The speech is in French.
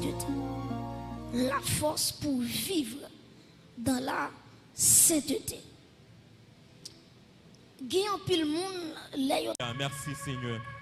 sainteté. La force pour vivre dans la sainteté. Guy en pile monde. Merci Seigneur.